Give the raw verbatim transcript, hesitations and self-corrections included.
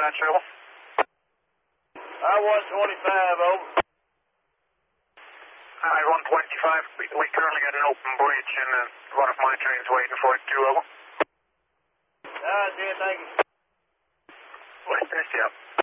dispatch, over. I one twenty-five, over. I one twenty-five, we, we currently got an open breach and uh, one of my trains waiting for it, too, over. Ah, dear, thank you. Wait, that's you.